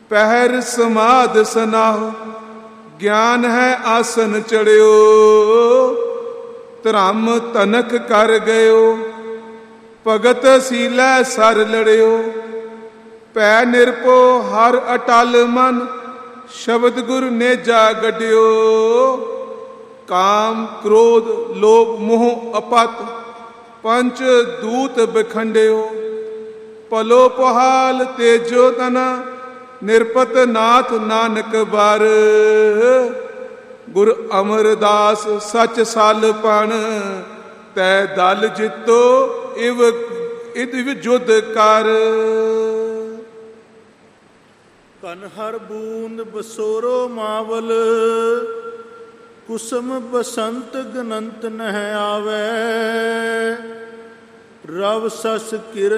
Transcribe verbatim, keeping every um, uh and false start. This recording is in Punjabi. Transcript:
ਪਹਿਰ ਸਮਾਧ ਸਨਾਹ, ਗਿਆਨ ਹੈ ਆਸਨ ਚੜਿਓ, ਧਰਮ ਤਨਕ ਕਰ ਗਇਓ, ਭਗਤ ਸੀਲੈ ਸਰ ਲੜਿਓ। ਪੈ ਨਿਰਭਉ ਹਰ ਅਟਲ ਮਨ, ਸ਼ਬਦ ਗੁਰ ਨੇਜਾ ਗੱਡਿਓ। ਕਾਮ ਕ੍ਰੋਧ ਲੋਭ ਮੋਹ ਅਪਤ, ਪੰਚ ਦੂਤ ਬਖੰਡਿਓ। ਪਲੋ ਪਹਾਲ ਤੇਜੋ ਤਨਾ, ਨਿਰਪਤ ਨਾਥ ਨਾਨਕ ਬਰ। ਗੁਰ ਅਮਰਦਾਸ ਸਚ ਸਲ ਪਣ, ਤੈ ਦਲ ਜਿੱਤੋ ਇਵ ਇਵ ਜੁਧ ਕਰ। ਕਨਹਰ ਬੂੰਦ ਬਸੋਰੋ ਮਾਵਲ, ਕੁਸਮ ਬਸੰਤ ਗਨੰਤ ਨਹਿ ਆਵੈ। ਰਵ ਸਸ ਕਿਰਨ